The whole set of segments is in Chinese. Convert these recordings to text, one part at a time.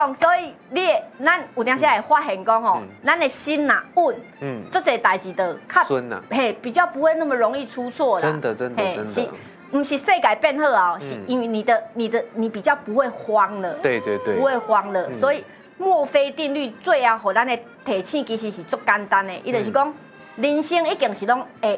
所以咱有当时会发现讲吼，咱的心呐稳，这些代志的较顺呐， 嘿，比较不会那么容易出错啦。 真的。 是，不是世界变好啊，是因为你比较不会慌了。 对， 不会慌了，所以墨菲定律最后互咱的提醒其实是足简单的，伊就是讲人生已经是拢会。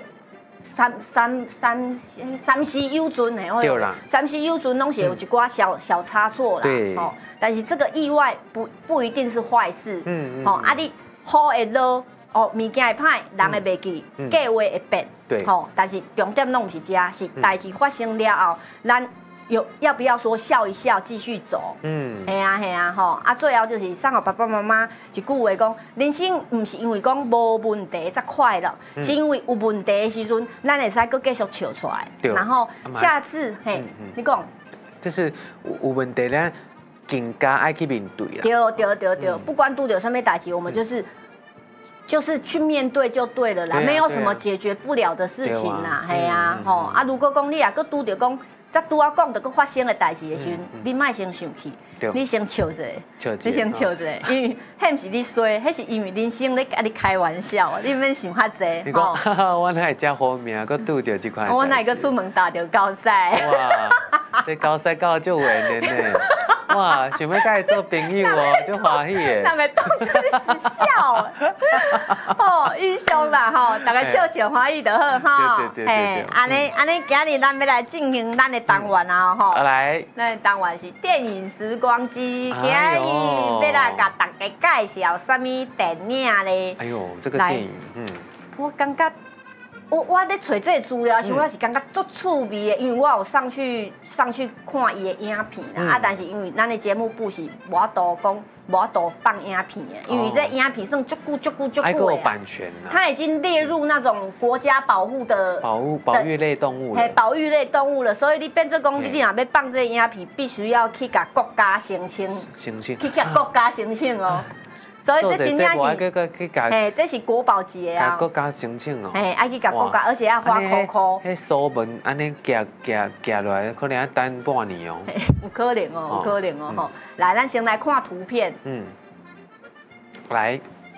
三思有准的， 对啦， 三思有准拢是有一寡小差错啦， 对， 但是这个意外不一定是坏事，你好会落，物件会歹，人会袂记，计划会变， 对， 但是重点拢不是这，是代志发生了后，咱要不要说笑一笑，继续走？系啊，最后就是送给爸爸妈妈一句话讲：人生不是因为讲无问题才快乐，是因为有问题的时阵，咱会使搁继续笑出来。然后下次，你讲， 就是有问题咧，更加爱去面对啦。 对，不管拄到什么代志，我们就是去面对就对了啦，没有什么解决不了的事情啦。系啊，如果讲你也搁拄到讲。则拄啊讲到佮发生的代志的时阵，你莫先生气，你先笑一下，你先笑一下，因为迄毋是你衰，迄是因为人生咧甲你开玩笑，你免想遐济。 你讲，我哪会遮好命，佮拄到这款。 我哪会出门打到高赛？ 哇，这高赛搞足有缘呢！哇，想要甲伊做朋友哦，足欢喜的。 人个当真是笑，英雄啦大家笑笑欢喜就好对。 安尼，今日咱要来进行咱的单元啊来， 咱的单元是电影时光机，今日要来甲大家介绍什么电影咧？ 哎呦，这个电影， 我感觉。我咧找这个资料的时候，我是感觉足趣味的，因为我有上去看伊的影片啦，但是因为咱的节目部是无法度放影片的，因为这影片算足久的。 还有版权啦。 它已经列入那种国家保护的保育类动物。 保育类动物了，所以你变做讲，你若要放这个影片，必须要去甲国家申请，去甲国家申请哦。所以这真正是，这是国宝级的啊！ 国家申请哦， 爱去甲国家，而且要花扣扣。 迄书文安尼夹落来，可能要等半年哦。 有可能哦。来，咱先来看图片。 来。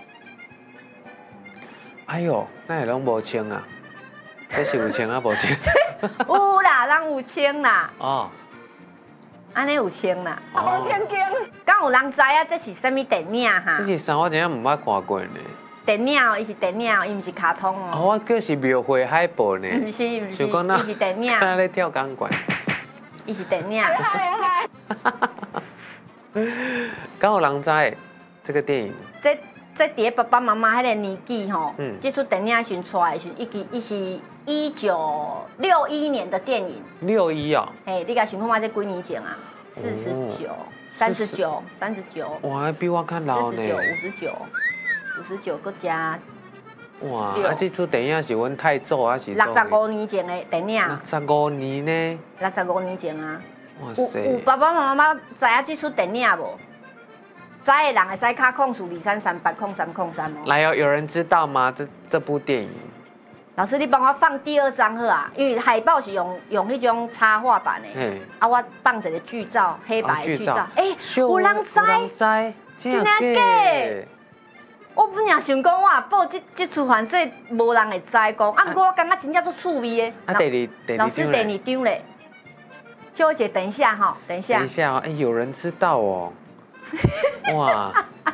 哎呦，那会拢无清啊？这是有清啊，无清？ 有啦，咱有清啦。安尼有清啦， 好清。敢有人知影这是什么电影哈？ 这是啥？我真正唔捌看过呢。 电影，伊是电影，伊唔是卡通哦。 我叫是庙会海报呢。 唔是，伊是电影。 他咧跳钢管。 伊是电影。 敢有人知这个电影？ 这伫爸爸妈妈迄个年纪吼，这出电影先出来的时，伊是1961年的电影。 61哦。 你甲想看嘛？这几年前啊？39， 哇，比我较老呢。 59，搁加。 哇，这出电影是阮太祖还是 ？65年前的电影。 65年呢 ？65年前啊。 哇塞！ 有爸爸妈妈知影这出电影无？知的人会使卡控数23380303哦。 来哦，有人知道吗？这部电影？ 老师，你帮我放第2张好啊，因为海报是用迄种插画版的。我放一个剧照，黑白的剧照。有人知？真的假？我本来想讲，我报这出反正无人会知讲，不过我感觉真正足趣味的。 第二老师，第2张嘞。秀姐，等一下哈，等一下哦，有人知道哦。哇，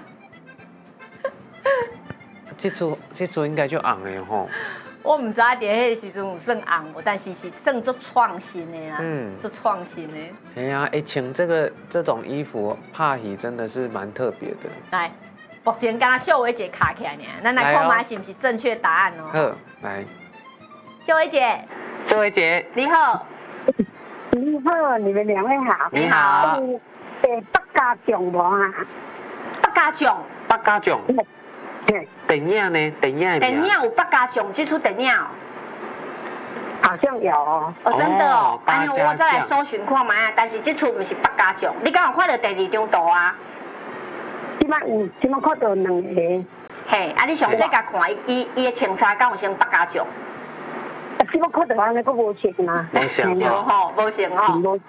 这出应该就红的吼。 我唔知伫迄个时阵有算红无，但是算做创新的啦，做创新的。 哎呀，穿这种衣服拍戏真的是蛮特别的。 来，目前刚刚秀伟姐卡起来呢，咱来看嘛是不是正确答案哦。 好，来， 秀伟姐，你好。 你好，你们2位好。 你好。 北家奖无啊？ 北家奖。 对。 电影呢？电影有北家奖这出电影哦。 好像有哦。 真的哦。安尼我再来搜寻看卖啊，但是这出不是北家奖。你敢有看到第2张图啊？ 即摆看到2个。 你详细甲看伊的穿插敢有像北家奖？ 即摆看到安尼佫无像啊。 无像吼，无像吼。